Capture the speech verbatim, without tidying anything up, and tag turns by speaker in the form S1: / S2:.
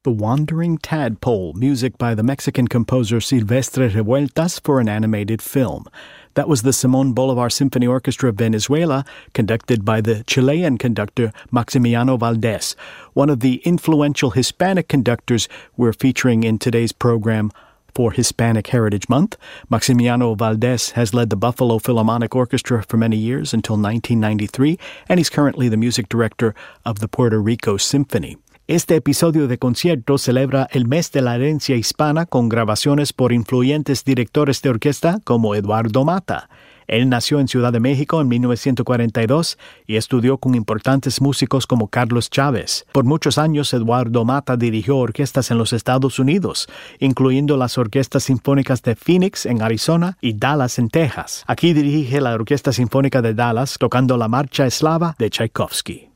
S1: The Wandering Tadpole, music by the Mexican composer Silvestre Revueltas for an animated film. That was the Simon Bolivar Symphony Orchestra of Venezuela, conducted by the Chilean conductor Maximiano Valdés, one of the influential Hispanic conductors we're featuring in today's program for Hispanic Heritage Month. Maximiano Valdés has led the Buffalo Philharmonic Orchestra for many years until nineteen ninety-three, and he's currently the music director of the Puerto Rico Symphony. Este episodio de concierto celebra el mes de la herencia hispana con grabaciones por influyentes directores de orquesta como Eduardo Mata. Él nació en Ciudad de México en mil novecientos cuarenta y dos y estudió con importantes músicos como Carlos Chávez. Por muchos años, Eduardo Mata dirigió orquestas en los Estados Unidos, incluyendo las orquestas sinfónicas de Phoenix en Arizona y Dallas en Texas. Aquí dirige la Orquesta Sinfónica de Dallas, tocando la Marcha Eslava de Tchaikovsky.